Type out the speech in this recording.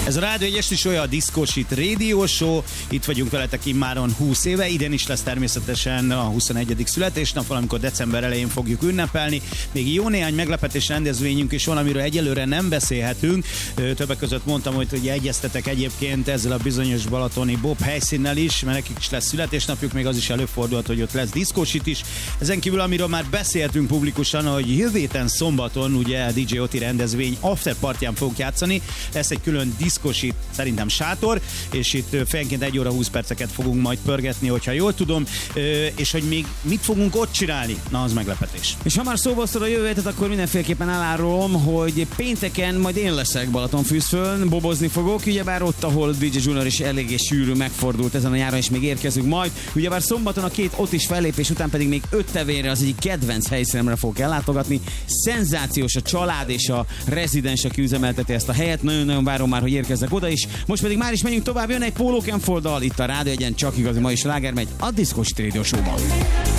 Ez a Rádió Egyes is olyan a Disco Shit Radio Show. Itt vagyunk veletek immáron 20 éve. Idén is lesz természetesen a 21. születésnap, valamikor december elején fogjuk ünnepelni. Még jó néhány meglepetés rendezvényünk is van, amiről egyelőre nem beszélhetünk. Többek között mondtam, hogy egyeztetek egyébként ezzel a bizonyos balatoni Bob helyszínnel is, mert nekik is lesz születésnapjuk, még az is előfordulhat, hogy ott lesz Disco Shit is. Ezen kívül, amiről már beszéltünk publikusan, hogy jövő héten szombaton ugye DJ Oti rendezvény after partyán fogunk játszani. Lesz egy külön Disco Shit, szerintem sátor, és itt fejenként 1 óra 20 perceket fogunk majd pörgetni, hogyha jól tudom, és hogy még mit fogunk ott csinálni, na az meglepetés. És ha már szóba hoztad a jövő hétet, akkor mindenféleképpen elárulom, hogy pénteken majd én leszek Balatonfürdőn, bobozni fogok, ugyebár ott, ahol DJ Junior is eléggé sűrű megfordult ezen a nyáron, és még érkezünk majd. Ugyebár szombaton a 2 ott is fellépés után pedig még 5 tevére az egyik kedvenc helyszínemre fogok ellátogatni. Szenzációs a család és a rezidens, aki üzemelteti ezt a helyet. Nagyon-nagyon várom már, hogy érkezzek oda is. Most pedig már is menjünk tovább, jön egy Polo Kenforddal, itt a Rádió Egyen, csak igazi mai sláger megy a Disco Shit Radio Show-ban.